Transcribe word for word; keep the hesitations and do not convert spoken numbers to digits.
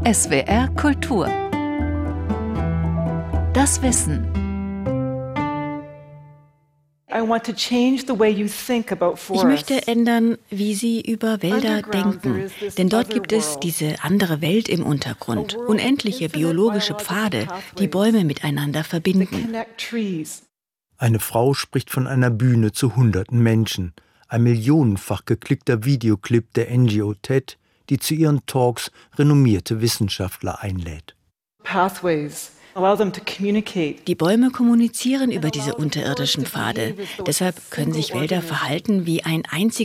S W R Kultur. Das Wissen. Ich möchte ändern, wie Sie über Wälder denken. Denn dort gibt es diese andere Welt im Untergrund. Unendliche biologische Pfade, die Bäume miteinander verbinden. Eine Frau spricht von einer Bühne zu hunderten Menschen. Ein millionenfach geklickter Videoclip der N G O T E D, die zu ihren Talks renommierte Wissenschaftler einlädt. Die Bäume kommunizieren über diese unterirdischen Pfade. Deshalb können sich Wälder verhalten wie ein einziger